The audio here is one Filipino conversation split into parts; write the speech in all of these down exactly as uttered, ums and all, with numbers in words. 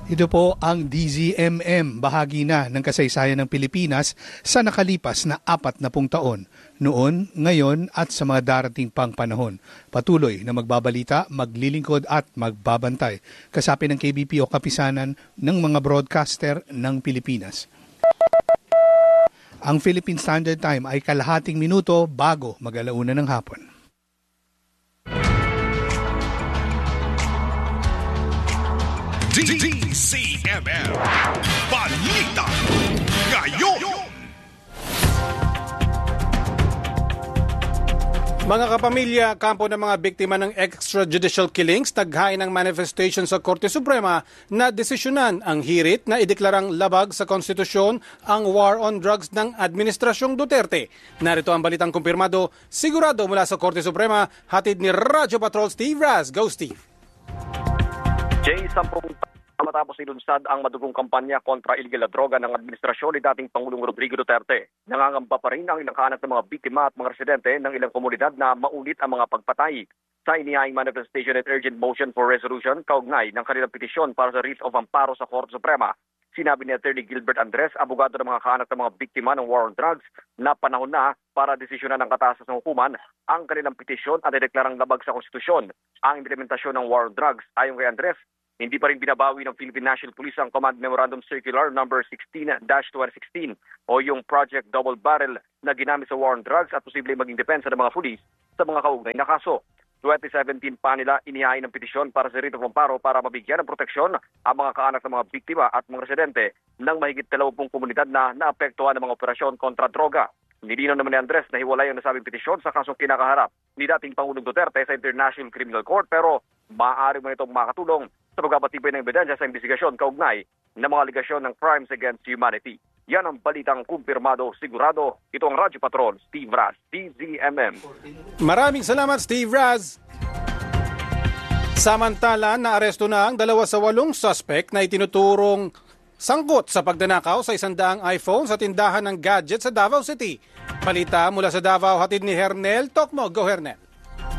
Ito po ang D Z M M, bahagi na ng kasaysayan ng Pilipinas sa nakalipas na apat na pung taon. Noon, ngayon at sa mga darating pang panahon. Patuloy na magbabalita, maglilingkod at magbabantay. Kasapi ng K B P o kapisanan ng mga broadcaster ng Pilipinas. Ang Philippine Standard Time ay kalahating minuto bago mag-alauna ng hapon. D Z M M Balita Ngayon. Mga kapamilya, kampo ng mga biktima ng extrajudicial killings, naghain ng manifestation sa Korte Suprema na desisyonan ang hirit na ideklarang labag sa konstitusyon ang war on drugs ng Administrasyong Duterte. Narito ang balitang kumpirmado, sigurado mula sa Korte Suprema, hatid ni Radyo Patrol Steve Raz. Go Steve! Jay, sampung matapos ilunsad ang madugong kampanya kontra illegal na droga ng administrasyon ni dating Pangulong Rodrigo Duterte. Nangangamba pa rin ang ilang kaanat ng mga biktima at mga residente ng ilang komunidad na maulit ang mga pagpatay. Sa inihaing manifestation and urgent motion for resolution, kaugnay ng kanilang petisyon para sa writ of amparo sa Korte Suprema, sinabi ni Attorney Gilbert Andres, abogado ng mga kaanat ng mga biktima ng war on drugs, na panahon na para desisyonan ng kataas ng hukuman ang kanilang petisyon at ideklarang labag sa konstitusyon ang implementasyon ng war on drugs. Ayon kay Andres, hindi pa rin binabawi ng Philippine National Police ang Command Memorandum Circular number sixteen dash twenty sixteen o yung Project Double Barrel na ginamit sa war on drugs at posibleng maging depensa ng mga pulis sa mga kaugnay na kaso. twenty seventeen pa nila inihain ng petisyon para sa writ of amparo para mabigyan ng proteksyon ang mga kaanak ng mga biktima at mga residente ng mahigit dalawang komunidad na naapektuhan ng mga operasyon kontra droga. Nilinaw naman ni Andres na hiwalay ang nasabing petisyon sa kasong kinakaharap ni dating Pangulong Duterte sa International Criminal Court, pero maaari mo nitong makatulong sa pagpapatibay ng ebidensya sa investigasyon kaugnay ng mga aligasyon ng crimes against humanity. Yan ang balitang kumpirmado, sigurado. Ito ang Radyo Patrol, Steve Raz, D Z M M. Maraming salamat, Steve Raz. Samantala, naaresto na ang dalawa sa walong suspect na itinuturong sangkot sa pagdanakaw sa isang daang iPhone sa tindahan ng gadget sa Davao City. Balita mula sa Davao, hatid ni Hernel Tokmo. Go, Hernel.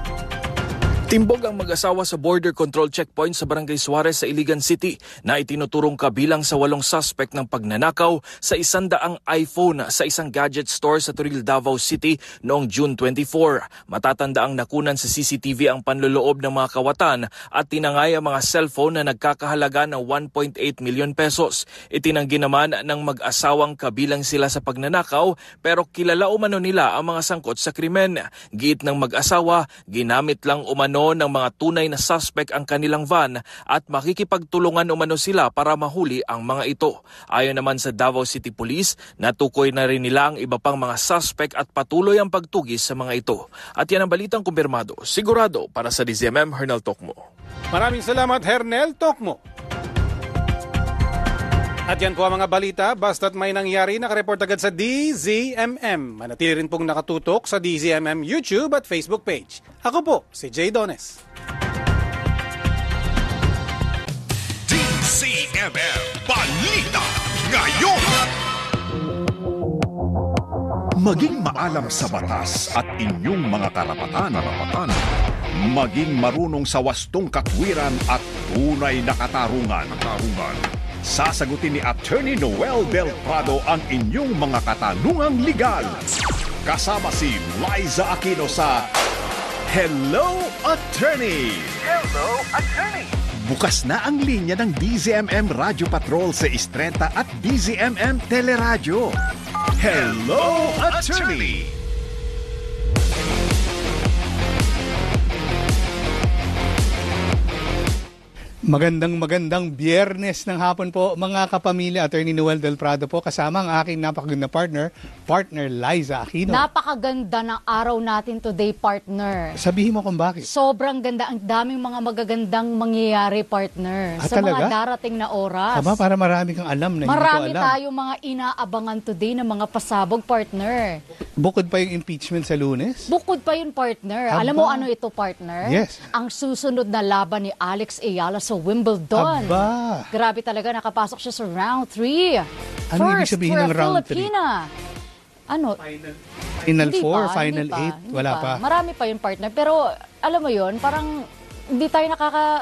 Timbog ang mag-asawa sa border control checkpoint sa Barangay Suarez sa Iligan City na itinuturong kabilang sa walong suspect ng pagnanakaw sa isandaang iPhone sa isang gadget store sa Turil, Davao City noong June twenty-fourth. Matatanda ang nakunan sa C C T V ang panloloob ng mga kawatan at tinangay ang mga cellphone na nagkakahalaga ng one point eight milyon pesos. Itinanggi naman ng mag-asawang kabilang sila sa pagnanakaw pero kilala umano nila ang mga sangkot sa krimen. Giit ng mag-asawa, ginamit lang umano ng mga tunay na suspect ang kanilang van at makikipagtulungan umano sila para mahuli ang mga ito. Ayon naman sa Davao City Police, natukoy na rin nila ang iba pang mga suspect at patuloy ang pagtugis sa mga ito. At yan ang balitang kumpirmado. Sigurado para sa D Z M M, Hernel Tokmo. Maraming salamat, Hernel Tokmo. At yan po ang mga balita, basta't may nangyari, nakareport agad sa D Z M M. Manatili rin pong nakatutok sa D Z M M YouTube at Facebook page. Ako po, si Jay Dones. D Z M M Balita Ngayon. Maging maalam sa batas at inyong mga karapatan, karapatan. Maging marunong sa wastong katwiran at tunay na katarungan. katarungan. Sasagutin ni Attorney Noel Del Prado ang inyong mga katanungang legal. Kasama si Liza Aquino sa Hello, Attorney! Hello, Attorney! Bukas na ang linya ng D Z M M Radio Patrol sa Istrenta at D Z M M Teleradyo. Hello, Attorney! Magandang magandang biyernes ng hapon po mga kapamilya. Attorney Noel Del Prado po kasama ang aking napakaganda partner, partner Liza Aquino. Napakaganda ng araw natin today, partner. Sabihin mo kung bakit. Sobrang ganda. Ang daming mga magagandang mangyayari, partner. Ah, sa talaga? mga darating na oras. Aba, para marami kang alam na Marami hindi ko alam. tayong mga inaabangan today ng mga pasabog, partner. Bukod pa yung impeachment sa Lunes? Bukod pa yun, partner. Aba. Alam mo ano ito, partner? Yes. Ang susunod na laban ni Alex Ayala sa Wimbledon. Aba. Grabe talaga, nakapasok siya sa round three. Ano ibig First sabihin for ng a round three? Filipina. Ano? Final, final Hindi four, pa, final hindi pa, eight, hindi wala pa. Marami pa yun, partner. Pero alam mo yun, parang hindi tayo nakaka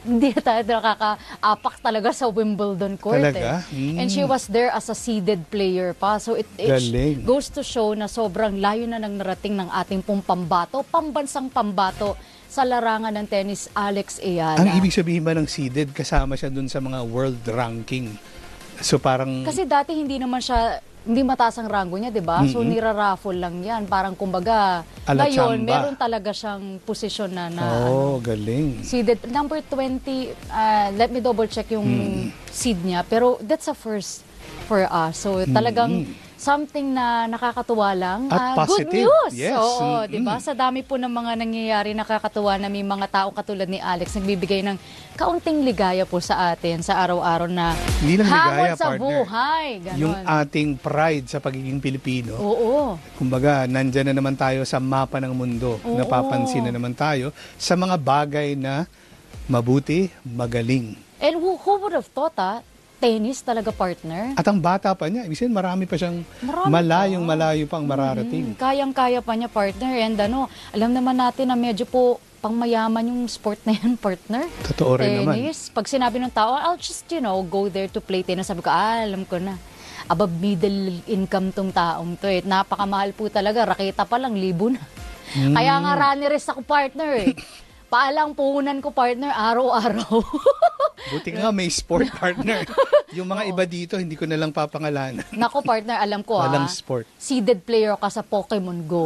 hindi tayo nakaka-apak talaga sa Wimbledon court. Talaga? Eh. Mm. And she was there as a seeded player pa. So it, it Galing. goes to show na sobrang layo na nang narating ng ating pong pambato, pambansang pambato sa larangan ng tennis, Alex Ayala. Ang ibig sabihin ba ng seeded, kasama siya dun sa mga world ranking? So parang... Kasi dati hindi naman siya, hindi mataas ang rango niya, di ba? So niraraffle lang yan. Parang kumbaga, Ala ngayon, chamba. meron talaga siyang posisyon na na Oh, ano, galing. seeded. Number twenty, uh, let me double check yung Mm. seed niya. Pero that's a first for us. So talagang something na nakakatuwa lang. At Ah, good positive. news! Yes. Oo, Mm-mm. di ba? Sa dami po ng mga nangyayari, nakakatuwa na may mga tao katulad ni Alex nagbibigay ng kaunting ligaya po sa atin sa araw-araw na Hindi lang ligaya, hamon sa partner. buhay. Ganon. Yung ating pride sa pagiging Pilipino. Oo. Kumbaga, nandyan na naman tayo sa mapa ng mundo. Oo. Napapansin na naman tayo sa mga bagay na mabuti, magaling. And who, who would have thought, ah, tennis talaga, partner? At ang bata pa niya, ibig sabihin, marami pa siyang Marami malayong pa. malayo pang mararating. Mm, kayang-kaya pa niya, partner. And ano, alam naman natin na medyo po pangmayaman yung sport na yan, partner. Totoo rin naman. Tennis. Pag sinabi ng tao, I'll just, you know, go there to play tennis. Sabi ko, ah, alam ko na. Above middle income tong taong to eh. Napakamahal po talaga. Raketa pa lang, libo na. Hmm. Kaya nga runnerist ako, partner eh. Paalang puhunan ko, partner, araw-araw. Buti nga may sport partner. Yung mga iba dito, hindi ko na lang papangalanan. Nako, partner, alam ko Walang ah. sport. Seeded player ka sa Pokemon Go.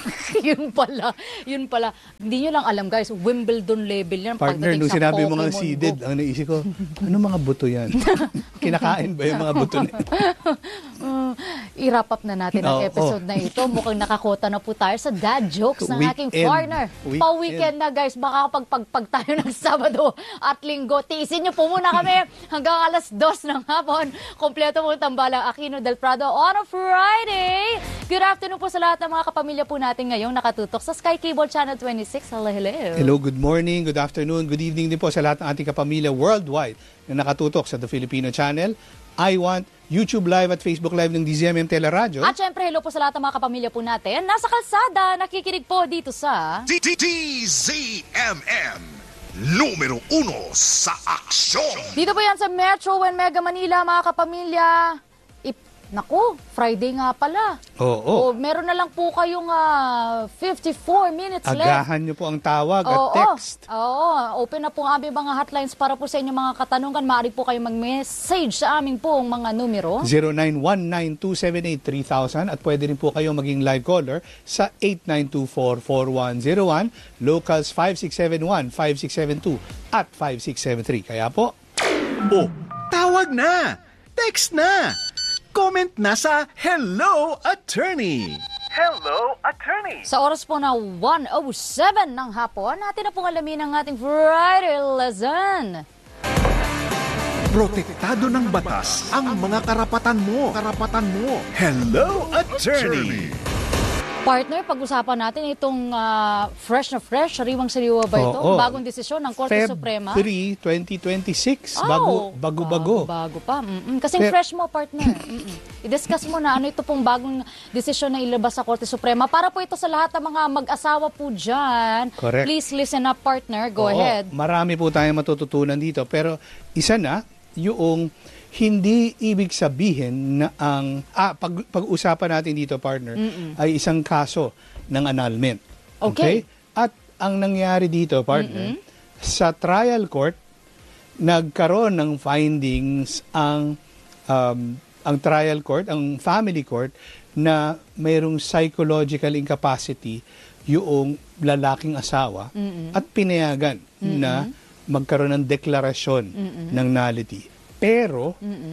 yun pala. Yun pala. Hindi nyo lang alam, guys. Wimbledon level yan. Partner, pagdating nung sa sinabi mo nga Pokemon seeded, Go. ang naisip ko, ano mga buto yan? Kinakain ba yung mga buto na yan? Uh, i-wrap up na natin ang Oo. episode na ito. Mukhang nakakota na po tayo sa dad jokes ng aking Weekend. partner. Weekend. Pa-weekend na, guys. Baka pagpagpag tayo ng Sabado at Linggo. Tiisin nyo po muna kami hanggang alas dos ng hapon. Kompleto po tambalang Aquino del Prado on a Friday. Good afternoon po sa lahat ng mga kapamilya po natin ngayong nakatutok sa Sky Cable Channel twenty-six. Hello, hello. Hello, good morning, good afternoon, good evening din po sa lahat ng ating kapamilya worldwide na nakatutok sa The Filipino Channel, I Want, YouTube Live at Facebook Live ng D Z M M Teleradyo. At syempre, hello po sa lahat ng mga kapamilya po natin. Nasa kalsada, nakikinig po dito sa... D Z M M, numero uno sa aksyon. Dito po yan sa Metro and Mega Manila, mga kapamilya. Ip, naku, Friday nga pala. Oo. O, meron na lang po kayong ah, fifty-four minutes left. Agahan niyo po ang tawag at Oo, text. Oo, open na po ang aming mga hotlines para po sa inyong mga katanungan. Maaari po kayo mag-message sa aming pong mga numero. zero nine one nine two seven eight three thousand at pwede rin po kayo maging live caller sa eight nine two four four one zero one, locals five six seven one five six seven two at five six seven three. Kaya po, Oh, tawag na! Text na! Comment na sa Hello Attorney! Hello, attorney. Sa oras po na one oh seven ng hapon, natin na pong alamin ang ating Friday lesson. Protektado ng batas ang mga karapatan mo. Karapatan mo. Hello Attorney! Partner, pag-usapan natin itong ah, fresh na fresh, sariwang-sariwa ba ito? Oo. Bagong desisyon ng Korte Feb Suprema. three, twenty twenty-six. Oh, Bago, bago-bago. Bago pa. Mm-mm. Kasing Pe- fresh mo, partner. Mm-mm. I-discuss mo na ano ito pong bagong desisyon na ilabas sa Korte Suprema. Para po ito sa lahat ng mga mag-asawa po dyan. Correct. Please listen up, partner. Go Oo, ahead. Marami po tayong matututunan dito. Pero isa na, yung hindi ibig sabihin na ang ah, pag, pag-usapan natin dito, partner, Mm-mm. ay isang kaso ng annulment. Okay. At ang nangyari dito, partner, sa trial court, nagkaroon ng findings ang um, ang trial court, ang family court, na mayroong psychological incapacity yung lalaking asawa at pinayagan na magkaroon ng deklarasyon ng nullity. Pero,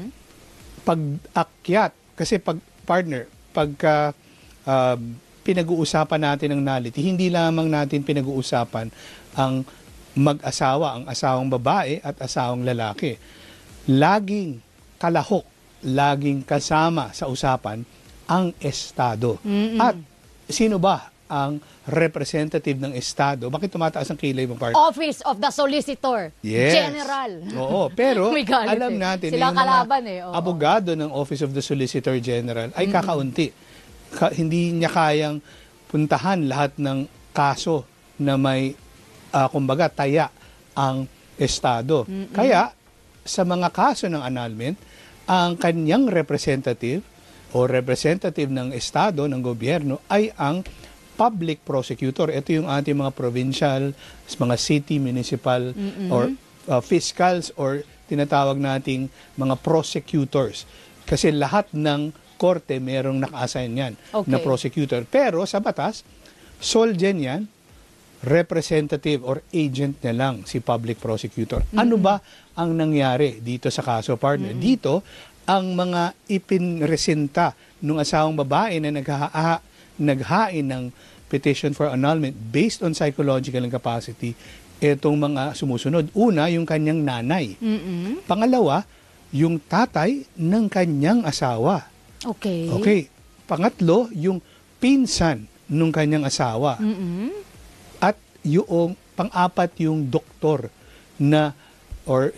pag-akyat, kasi pag partner, pagka um, pinag-uusapan natin ng nullity, hindi lamang natin pinag-uusapan ang mag-asawa, ang asawang babae at asawang lalaki. Laging kalahok, laging kasama sa usapan ang Estado. At sino ba ang representative ng Estado? Bakit tumataas ang kilay mo, partner? Office of the Solicitor Yes. General. Oo, pero May galit alam eh. natin Sila na yung mga kalaban eh, oo. abogado ng Office of the Solicitor General ay kakaunti. Ka- hindi niya kayang puntahan lahat ng kaso na may, ah, kumbaga, taya ang estado. Kaya sa mga kaso ng annulment, ang kanyang representative o representative ng estado, ng gobyerno, ay ang public prosecutor. Ito yung ating mga provincial, mga city, municipal, mm-hmm. or uh, fiscals, or tinatawag nating mga prosecutors. Kasi lahat ng korte merong naka-assign yan okay. na prosecutor. Pero sa batas, Solgen yan, representative or agent na lang si public prosecutor. Mm-hmm. Ano ba ang nangyari dito sa kaso, partner? Mm-hmm. Dito, ang mga ipinresenta ng asawang babae na nagha- naghain ng petition for annulment based on psychological incapacity, itong mga sumusunod. Una, yung kanyang nanay. Mm-mm. Pangalawa, yung tatay ng kanyang asawa. Okay. Okay. Pangatlo, yung pinsan ng kanyang asawa. Mm-mm. At yung pang-apat, yung doktor na, or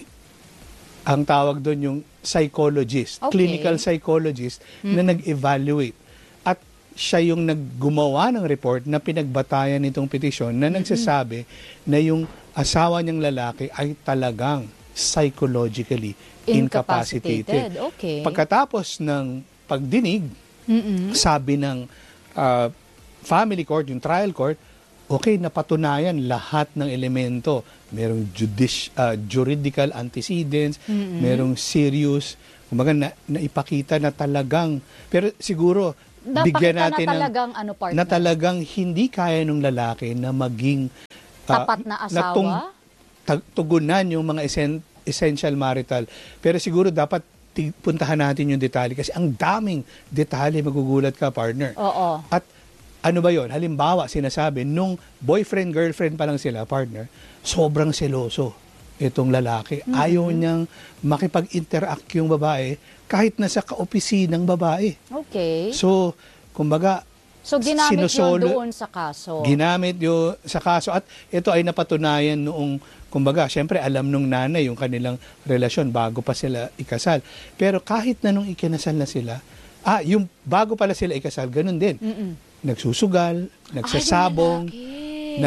ang tawag doon yung psychologist, okay. clinical psychologist mm-hmm. na nag-evaluate. At siya yung naggumawa ng report na pinagbatayan nitong petisyon na nagsasabi mm-hmm. na yung asawa niyang lalaki ay talagang psychologically incapacitated. incapacitated. Okay. Pagkatapos ng pagdinig, mm-hmm. sabi ng uh, family court, yung trial court, okay, napatunayan lahat ng elemento. Merong judici- uh, juridical antecedents, mm-hmm. merong serious, kumbaga na, naipakita na talagang, pero siguro, Napakita bigyan natin na talagang, ng, ano, partner? na talagang hindi kaya ng lalaki na maging uh, tapat na asawa? Na tung, tag, tugunan yung mga esen, essential marital. Pero siguro dapat t- puntahan natin yung detalye kasi ang daming detalye, magugulat ka, partner. Oo. At ano ba yon? Halimbawa, sinasabi, nung boyfriend, girlfriend pa lang sila, partner, sobrang seloso itong lalaki. Mm-hmm. Ayaw niyang makipag-interact yung babae kahit nasa kaopisinang babae. Okay. So, kumbaga, So, ginamit sinusolo, yun doon sa kaso. Ginamit yun sa kaso. At ito ay napatunayan noong, kumbaga, syempre alam nung nanay yung kanilang relasyon bago pa sila ikasal. Pero kahit na nung ikinasal na sila, ah, yung bago pala sila ikasal, ganun din. Mm-mm. Nagsusugal, nagsasabong, Ay,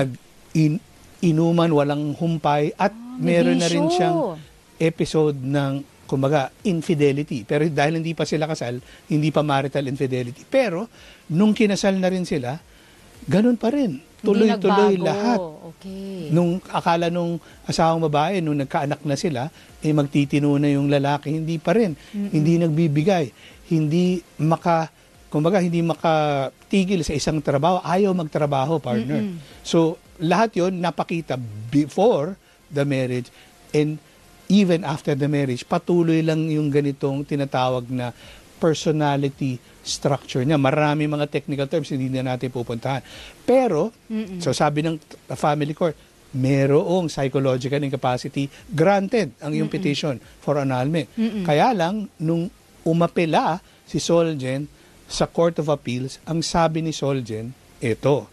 nag-inuman, walang humpay, at oh, meron na rin bisyo. siyang episode ng, kumbaga, infidelity. Pero dahil hindi pa sila kasal, hindi pa marital infidelity. Pero, nung kinasal na rin sila, ganun pa rin. Tuloy-tuloy lahat. Okay. Nung akala nung asawang babae, nung nagkaanak na sila, eh magtitino na yung lalaki, hindi pa rin. Mm-mm. Hindi nagbibigay. Hindi maka, kumbaga, hindi makatigil sa isang trabaho. Ayaw magtrabaho, partner. Mm-mm. So, lahat yon napakita before the marriage and even after the marriage. Patuloy lang yung ganitong tinatawag na personality structure niya. Marami mga technical terms, hindi na natin pupuntahan. Pero, mm-mm. so sabi ng family court, merong psychological incapacity, granted ang iyong Mm-mm. petition for annulment. Mm-mm. Kaya lang, nung umapela si Solgen sa Court of Appeals, ang sabi ni Solgen, ito,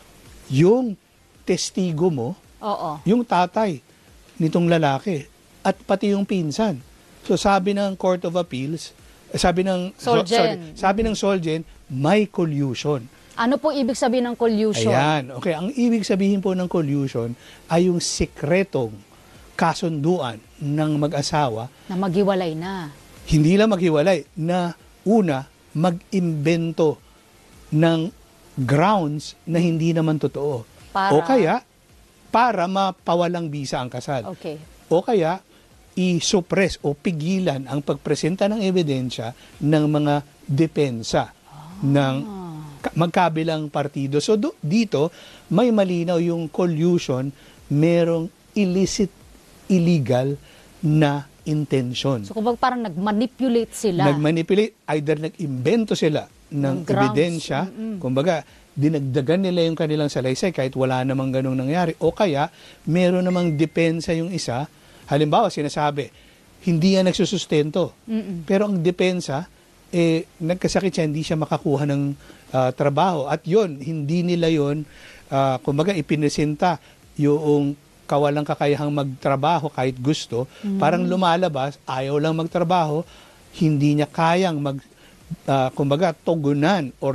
yung testigo mo, Oo. yung tatay nitong lalaki, at pati yung pinsan. So sabi ng Court of Appeals, sabi ng Solgen. So, sorry, sabi ng Solgen, may collusion. Ano po ibig sabihin ng collusion? Ayan. Okay, ang ibig sabihin po ng collusion ay yung sikretong kasunduan ng mag-asawa Na maghiwalay na. hindi lang maghiwalay, na una, mag-imbento ng grounds na hindi naman totoo. Para? O kaya, para mapawalang bisa ang kasal. Okay. O kaya, i-suppress o pigilan ang pagpresenta ng ebidensya ng mga depensa ah. ng magkabilang partido. So do, dito, may malinaw yung collusion, merong illicit, illegal na intention. So kumbaga parang nag-manipulate sila. Nag-manipulate, either nag-imbento sila ng Ng grounds. ebidensya, Mm-mm. kumbaga, dinagdagan nila yung kanilang salaysay kahit wala namang ganong nangyari. O kaya, meron namang depensa yung isa. Halimbawa, sinasabi, hindi yan nagsusustento. Mm-mm. Pero ang depensa, eh, nagkasakit siya, hindi siya makakuha ng uh, trabaho. At yon hindi nila yon uh, kumbaga, ipinesenta yung kawalang kakayahang magtrabaho kahit gusto. Mm-hmm. Parang lumalabas, ayaw lang magtrabaho, hindi niya kayang mag, uh, kumbaga, tugunan or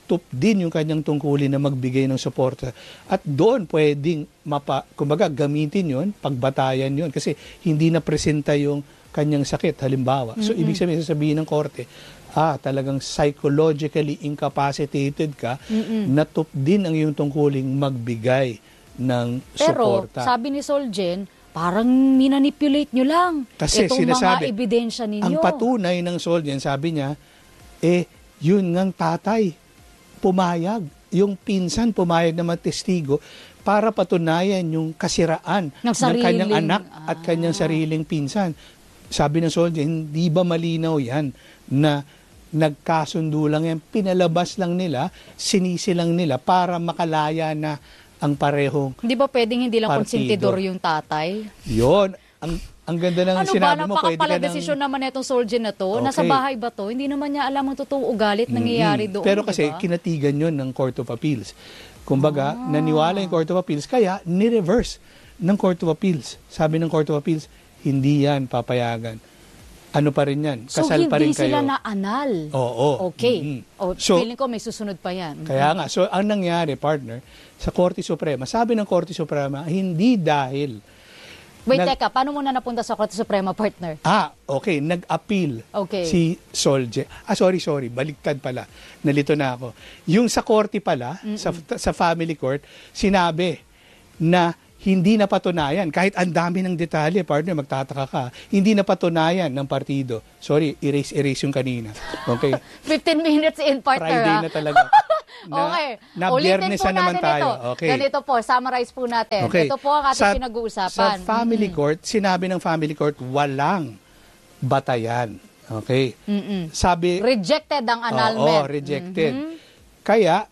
natup din yung kanyang tungkulin na magbigay ng suporta. At doon pwedeng, mapa, kumbaga, gamitin yon, pagbatayan yon kasi hindi na presenta yung kanyang sakit, halimbawa. So, mm-hmm. ibig sabihin, sasabihin ng korte, ah, talagang psychologically incapacitated ka, mm-hmm. natup din ang iyong tungkuling magbigay ng Pero, suporta. sabi ni Soljen, parang minanipulate nyo lang. Kasi itong sinasabi, mga ebidensya ninyo. ang patunay ng Soljen, sabi niya, eh, yun ngang tatay, pumayag. Yung pinsan pumayag na magtestigo para patunayan yung kasiraan ng, ng kanyang anak ah. at kanyang sariling pinsan. Sabi ng Soljen, hindi ba malinaw yan na nagkasundo lang yan, pinalabas lang nila, sinisi lang nila para makalaya na ang parehong Hindi ba pwedeng hindi lang partido. konsentidor yung tatay? Yon, ang ang ganda ng ano sinabi ba, mo, pwede ka ng... desisyon naman itong Soljen na to? Okay. Nasa bahay ba to? Hindi naman niya alam ang totoong ugalit nangyayari doon. Pero kasi diba? kinatigan yon ng Court of Appeals. Kumbaga, ah. naniwala yung Court of Appeals, kaya ni-reverse ng Court of Appeals. Sabi ng Court of Appeals, hindi yan papayagan. Ano pa rin yan? Kasal so, pa rin kayo. So, hindi sila na-anal? Oo. Okay. Mm-hmm. O, so, feeling ko may susunod pa yan. Mm-hmm. Kaya nga. So, ang nangyari, partner, sa Korte Suprema, sabi ng Korte Suprema, hindi dahil... Wait, nag- teka. Paano muna napunta sa Korte Suprema, partner? Ah, okay. Nag-appeal okay. si Solje. Ah, sorry, sorry. Baliktad pala. Nalito na ako. Yung sa korte pala, mm-mm. sa, sa family court, sinabi na hindi napatunayan, kahit ang dami ng detalye, partner, magtataka ka, hindi napatunayan ng partido. Sorry, erase-erase yung kanina. Okay? fifteen minutes in, partner. Friday ha? na talaga. Na, okay. Na Ulitin Biyernes po na naman natin tayo. ito. Okay. Ganito po, summarize po natin. Okay. Ito po ang ating Sa- pinag-uusapan. Sa family Mm-mm. court, sinabi ng family court, walang batayan. Okay? Mm-mm. Sabi... Rejected ang annulment. Oo, rejected. Mhm. Kaya,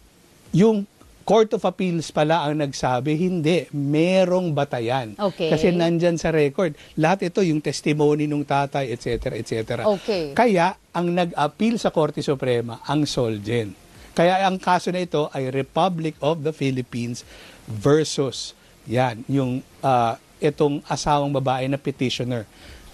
yung Court of Appeals pala ang nagsabi, hindi, merong batayan. Okay. Kasi nandyan sa record. Lahat ito, yung testimony ng tatay, et cetera, et cetera. Okay. Kaya, ang nag-appeal sa Korte Suprema, ang Soljen. Kaya ang kaso na ito ay Republic of the Philippines versus, yan, yung uh, itong asawang babae na petitioner.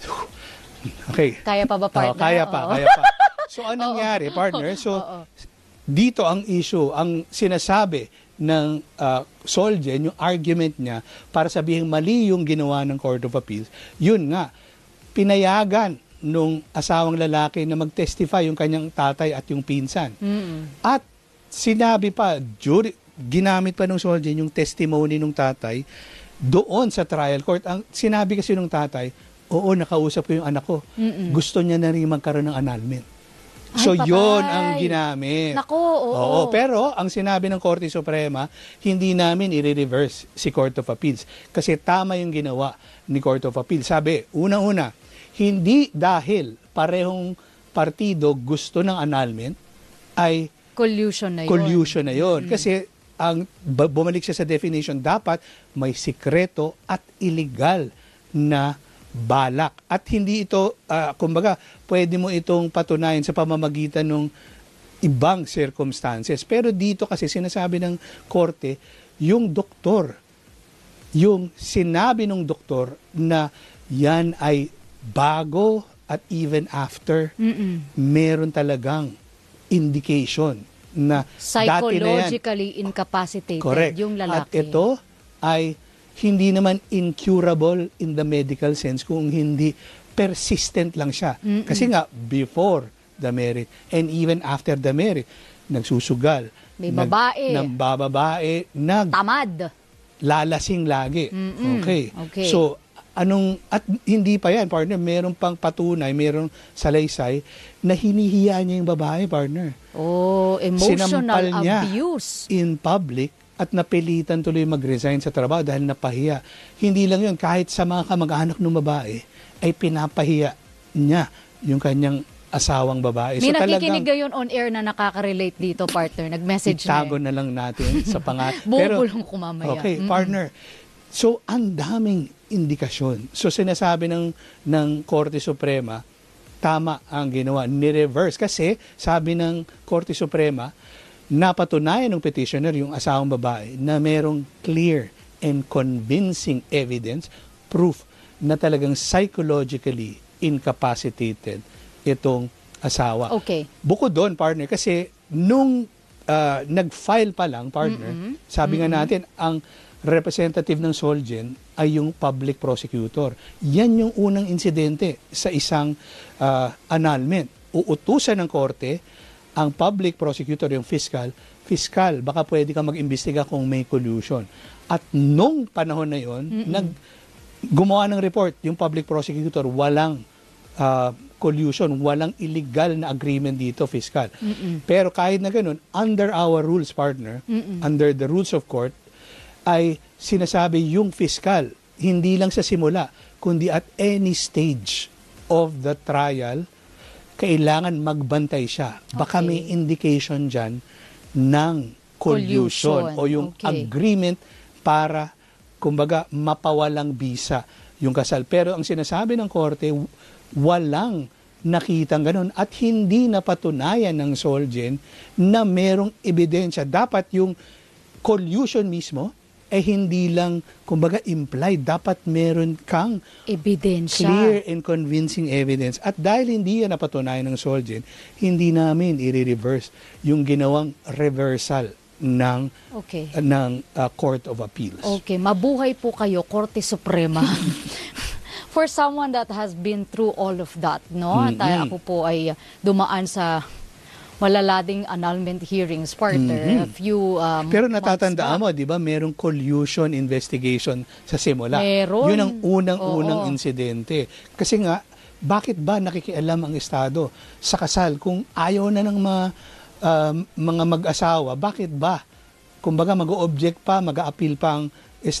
Okay. Kaya pa ba, partner? Oh, kaya pa, Oo. kaya pa. So, anong nangyari, partner? So, Oo. dito ang issue, ang sinasabi ng uh, Soljen, yung argument niya para sabihin mali yung ginawa ng Court of Appeals, yun nga, pinayagan nung asawang lalaki na mag-testify yung kanyang tatay at yung pinsan. Mm-mm. At sinabi pa, jury, ginamit pa ng Soljen yung testimony ng tatay doon sa trial court. Ang sinabi kasi ng tatay, oo, nakausap ko yung anak ko. Mm-mm. Gusto niya na rin magkaroon ng annulment. Ay, So, patay. yun ang ginamit. Naku, oo. Oo, pero ang sinabi ng Korte Suprema, hindi namin i-reverse si Court of Appeals. Kasi tama yung ginawa ni Court of Appeals. Sabi, unang-una, hindi dahil parehong partido gusto ng annulment, ay Collusion na yun. collusion na yun. Mm. Kasi ang b- bumalik siya sa definition, dapat may sikreto at illegal na balak. At hindi ito, uh, kumbaga, pwede mo itong patunayan sa pamamagitan ng ibang circumstances. Pero dito kasi sinasabi ng korte, yung doktor, yung sinabi ng doktor na yan ay bago at even after, Mm-mm. meron talagang indication na dati na yan. Psychologically incapacitated Correct. yung lalaki. At ito ay hindi naman incurable in the medical sense kung hindi persistent lang siya. Mm-mm. Kasi nga, before the marriage and even after the marriage, nagsusugal. May nag- babae. Nambababae, nag Tamad. lalasing lagi. Mm-mm. Okay. Okay. So, anong, at hindi pa yan, partner, meron pang patunay, meron salaysay, na hinihiya niya yung babae, partner. Oh, emotional Sinampal niya abuse. in public at napilitan tuloy mag-resign sa trabaho dahil napahiya. Hindi lang yun, kahit sa mga kamag-anak ng babae, ay pinapahiya niya yung kanyang asawang babae. May So nakikinig talagang ngayon on air na nakaka-relate dito, partner. Nag-message na itago eh. na lang natin sa pangat. Bubulong ko mamaya. Okay, Mm-mm. partner. So, ang daming indikasyon. So, sinasabi ng, ng Korte Suprema, tama ang ginawa. Ni-reverse. Kasi, sabi ng Korte Suprema, napatunayan ng petitioner, yung asawang babae, na merong clear and convincing evidence, proof, na talagang psychologically incapacitated itong asawa. Okay. Bukod doon, partner, kasi nung uh, nag-file pa lang, partner, Mm-mm. sabi nga Mm-mm. natin, ang representative ng Solgen ay yung public prosecutor. Yan yung unang insidente sa isang uh, annulment. Uutusan ng korte ang public prosecutor, yung fiscal, fiscal, baka pwede ka mag-imbestiga kung may collusion. At nung panahon na yon, nag gumawa ng report yung public prosecutor, walang uh, collusion, walang illegal na agreement dito, fiscal. Mm-mm. Pero kahit na ganun, under our rules, partner, Mm-mm. under the rules of court, ay sinasabi yung fiscal, hindi lang sa simula, kundi at any stage of the trial, kailangan magbantay siya. Baka Okay. may indication dyan ng collusion, Collusion. o yung Okay. agreement para, kumbaga, mapawalang bisa yung kasal. Pero ang sinasabi ng korte, walang nakitang ganun at hindi napatunayan ng Solgen na merong ebidensya. Dapat yung collusion mismo eh hindi lang, kumbaga, implied. Dapat meron kang Ebidensya. clear and convincing evidence. At dahil hindi yan napatunayan ng Solgen, hindi namin i-reverse yung ginawang reversal ng Okay. ng uh, Court of Appeals. Okay, mabuhay po kayo, Korte Suprema. For someone that has been through all of that, no? At uh, ako po ay dumaan sa malalading annulment hearings, partner, a few um, Pero months natatandaan back. mo, di ba, merong collusion investigation sa simula. Meron. Yun ang unang-unang Oo. insidente. Kasi nga, bakit ba nakikialam ang Estado sa kasal kung ayaw na ng mga, um, mga mag-asawa? Bakit ba? Kumbaga, mag-o-object pa, mag-a-appeal pa ang